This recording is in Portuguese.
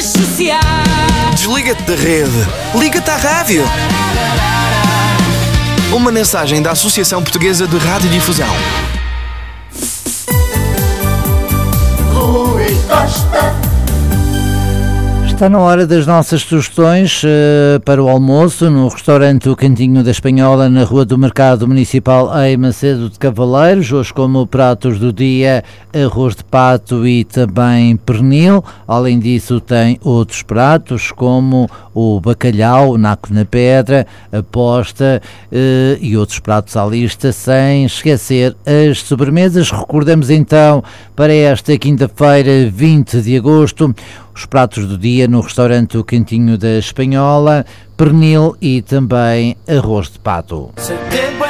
sociais. Desliga-te da rede. Liga-te à rádio. Uma mensagem da Associação Portuguesa de Radiodifusão. Rui Costa. Está na hora das nossas sugestões para o almoço no restaurante O Cantinho da Espanhola, na Rua do Mercado Municipal em Macedo de Cavaleiros. Hoje, como pratos do dia, arroz de pato e também pernil. Além disso, tem outros pratos como o bacalhau, naco na pedra, a posta e outros pratos à lista, sem esquecer as sobremesas. Recordamos então para esta quinta-feira, 20 de agosto, os pratos do dia no restaurante O Cantinho da Espanhola, pernil e também arroz de pato.